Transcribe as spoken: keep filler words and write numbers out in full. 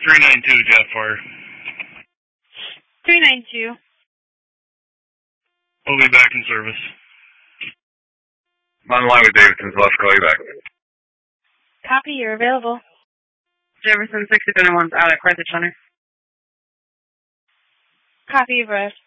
three nine two, Jet Fire. three nine two. We'll be back in service. I'm on the line with Davidson, so let's call you back. Copy, you're available. Jefferson sixty-three one's out at Crisis Center. Copy, you've arrived.